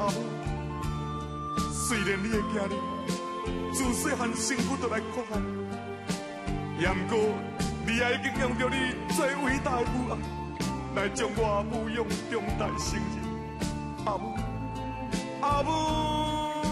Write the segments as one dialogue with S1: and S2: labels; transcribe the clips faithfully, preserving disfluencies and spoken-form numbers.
S1: 阿母，虽然你的家人自细汉生父就来苦害，也毋过你也已经用着你最伟大的母爱，来将我抚养长大成人。阿母，阿母。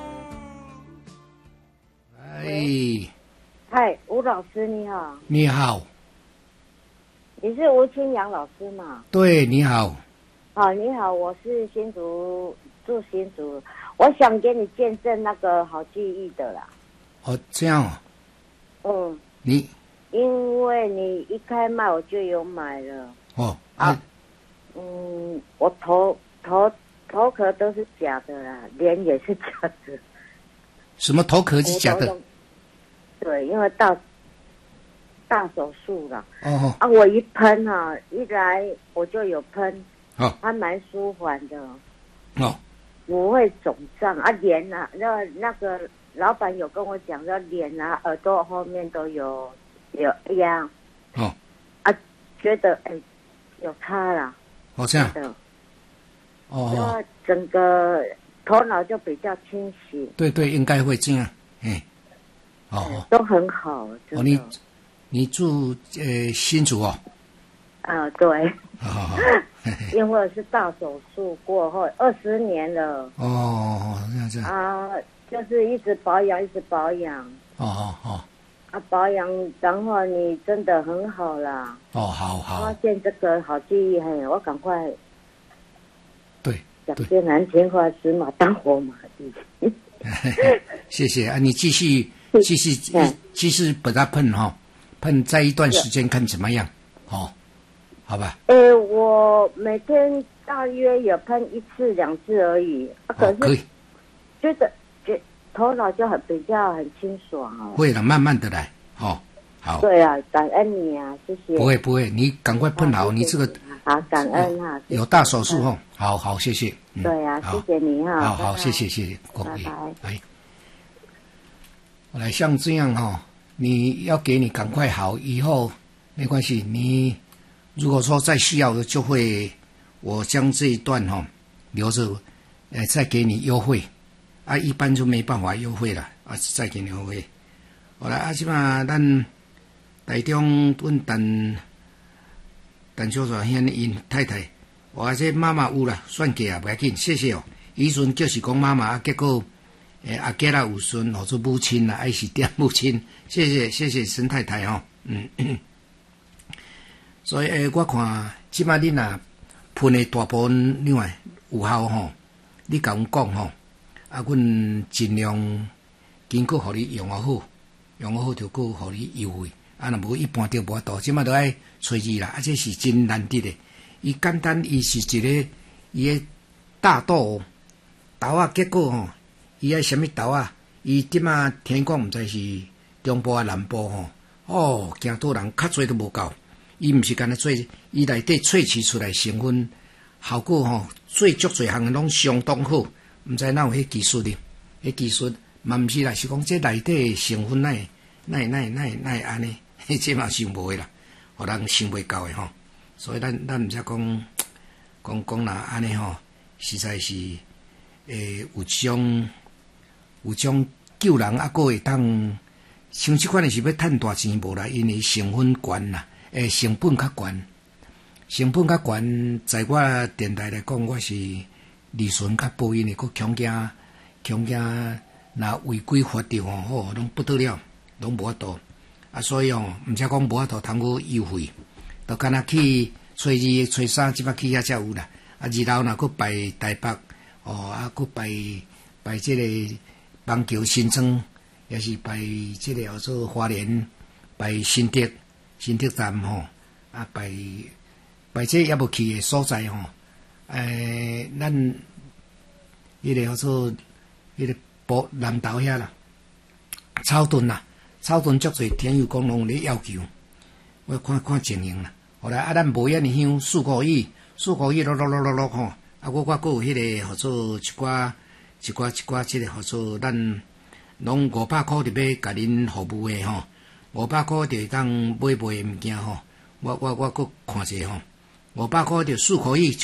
S2: 哎，
S3: 嗨，吴老师你好。
S2: 你好。
S3: 你是吴清扬老师吗？
S2: 对，你好。
S3: 好，你好，我是新竹住新竹，我想给你见证那个好记忆的啦。
S2: 哦，这样
S3: 哦。嗯。
S2: 你。
S3: 因为你一开卖我就有买了。
S2: 哦啊。啊
S3: 嗯，我头头头壳都是假的啦，脸也是假的。
S2: 什么头壳是假的？
S3: 对，因为大大手术了。
S2: 哦。
S3: 啊，我一喷啊，一来我就有喷。
S2: 哦。
S3: 还蛮舒缓的。
S2: 哦。
S3: 不会肿胀啊，脸啊，那那个老板有跟我讲，说脸啊、耳朵后面都有有压。
S2: 哦。
S3: 啊，觉得哎、欸、有差啦。
S2: 哦，这样。
S3: 哦。哦。整个头脑就比较清晰。
S2: 对对，应该会这样。哎。哦、
S3: 嗯。都很好。
S2: 哦，你你住呃新竹哦。
S3: 啊，对。
S2: 哦。
S3: 因为是大手术过后二十年了。
S2: 哦，这样这样。
S3: 啊，就是一直保养，一直保养。
S2: 哦哦哦。
S3: 啊，保养，然后你真的很好啦。
S2: 哦，好好。
S3: 发现这个好记忆，嘿，我赶快。
S2: 对。
S3: 讲些难听话，死马当活马医。
S2: 谢谢啊，你继续继续继续把它喷哈、哦，喷在一段时间看怎么样，哦。好吧。
S3: 呃，我每天大约有喷一次两次而已，啊、可是、
S2: 哦、可以。
S3: 觉得觉头脑就很比较很清爽哦。
S2: 会了，慢慢的来，哦，好。
S3: 对啊，感恩你啊，谢谢。
S2: 不会不会，你赶快喷好，
S3: 啊、
S2: 你这个
S3: 好感恩哈、啊。
S2: 有大手术哦，好好谢谢。
S3: 嗯、对啊，谢谢你哈。
S2: 好好谢谢谢谢，
S3: 拜拜。
S2: 来，我来像这样哈、哦，你要给你赶快好，以后没关系，你。如果说再需要的，就会我将这一段哈、哦、留着，呃，再给你优惠，啊，一般就没办法优惠了，啊，再给你优惠。好了，啊，即嘛咱台中阮陈陈小姐遐因太太，我这妈妈有啦，算计啊，不要紧，谢谢哦。以前就是讲妈妈，啊，结果诶阿吉啦有孙，或者母亲啦，还是点母亲，谢谢谢谢沈太太哦，嗯。所以诶，我看即摆你若喷的大部分另外有效吼，你甲阮讲吼，啊，阮尽量经过互你用啊好，用啊好就过互你优惠，啊，若无一般就无法度，即摆都爱找字啦，啊，这是真难得的。伊简单，伊是一个伊的大豆豆啊，结果吼，伊爱什么豆啊？伊即摆听讲毋知是中部啊南部吼，哦，行倒人较侪都无够。伊毋是干那做，伊内底萃取出来成分效果吼、哦，做足侪项拢相当好。毋知哪有迄技术哩？迄技术嘛毋是啦，是讲这内底成分奈奈奈奈奈安尼，这嘛想无诶啦，互人想袂到诶吼。所以咱咱毋则讲讲讲啦安尼吼，实在是诶有种有种救人啊，个会当像即款诶是要趁大钱无啦，因为成分悬啦。诶，成本较悬，成本较悬，在我电台来讲，我是利润较薄，因为佫强惊强惊，若违规法条吼，哦，拢不得了，拢无法度。啊，所以哦，毋则讲无法度通过优惠，就干那去初二、初三即摆去遐才有啦。啊，二楼若佫摆台北，哦，啊，佫摆摆即个邦桥新庄，也是摆即个叫做花莲，摆新竹。新竹站吼，啊摆摆这也无去的所在吼，诶，咱迄个叫做迄个埔南投遐啦，草屯啦，草屯足侪天友讲拢咧要求，我看看情形啦。后来啊，咱无遐尼香四五亿，四五亿落落落落落吼，啊，我我佫有迄个叫做一寡一寡一寡即个叫做咱拢五百箍伫要甲恁服务的吼。五百块就当买卖物件吼，我我我佫看者吼，五百块就四可以。